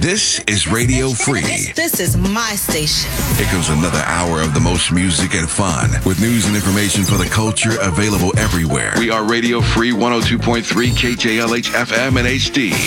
This is Radio Free. This is my station. Here comes another hour of the most music and fun with news and information for the culture available everywhere. We are Radio Free 102.3 KJLH FM and HD.